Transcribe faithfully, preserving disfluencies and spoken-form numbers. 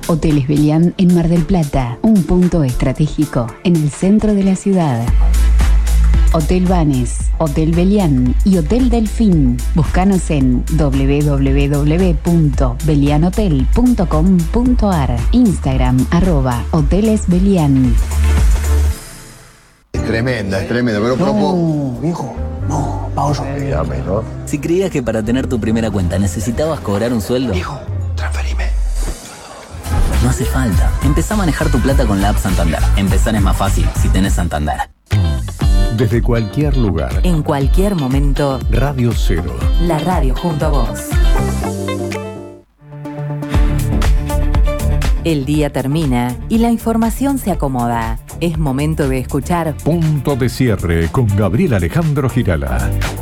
Hoteles Belián en Mar del Plata, un punto estratégico en el centro de la ciudad. Hotel Banes, Hotel Belián y Hotel Delfín. Búscanos en doble u doble u doble u punto belianhotel punto com punto ar. Instagram, arroba Hoteles Belián. Es tremenda, es tremenda, pero propongo... No, viejo, no, pausa. Dígame, ¿no? Si creías que para tener tu primera cuenta necesitabas cobrar un sueldo, Viejo, transferime. no hace falta. Empezá a manejar tu plata con la app Santander. Empezar es más fácil si tenés Santander. Desde cualquier lugar. En cualquier momento. Radio Cero. La radio junto a vos. El día termina y la información se acomoda. Es momento de escuchar Punto de cierre con Gabriel Alejandro Girala.